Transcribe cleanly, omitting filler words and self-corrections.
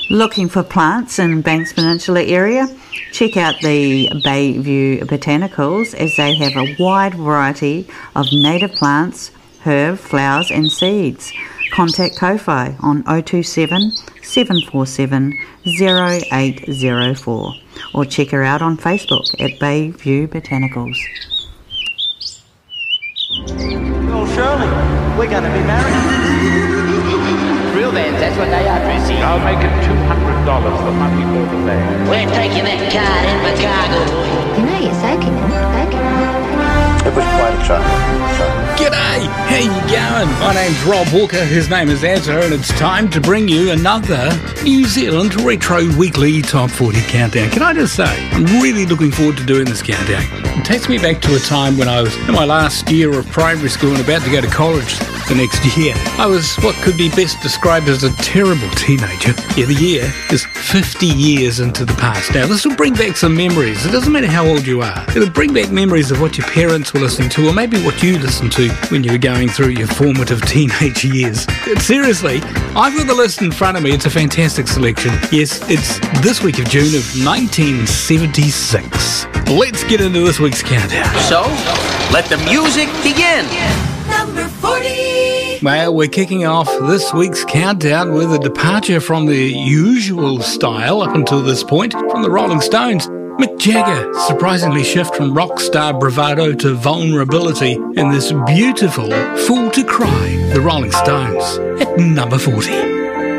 Looking for plants in Banks Peninsula area? Check out the Bayview Botanicals, as they have a wide variety of native plants, herb, flowers and seeds. Contact Ko-Fi on 027 747 0804 or check her out on Facebook at Bayview Botanicals. Well, Shirley, we're going to be married. Real vans, that's what they are, Tracy. I'll make it $200 for money for the van. We're taking that car in the cargo. You know you're soaking in it. It was quite exciting. G'day! How you going? My name's Rob Walker, his name is Azza, and it's time to bring you another New Zealand Retro Weekly Top 40 Countdown. Can I just say, I'm really looking forward to doing this countdown. It takes me back to a time when I was in my last year of primary school and about to go to college the next year. I was what could be best described as a terrible teenager. Yeah, the year is 50 years into the past. Now, this will bring back some memories. It doesn't matter how old you are. It'll bring back memories of what your parents were listening to, or maybe what you listened to when you were going through your formative teenage years. Seriously, I've got the list in front of me. It's a fantastic selection. Yes, it's this week of June of 1976. Let's get into this week's countdown. So, let the music begin. Number 40. Well, we're kicking off this week's countdown with a departure from the usual style up until this point from the Rolling Stones. Mick Jagger surprisingly shift from rock star bravado to vulnerability in this beautiful Fool to Cry, the Rolling Stones, at number 40.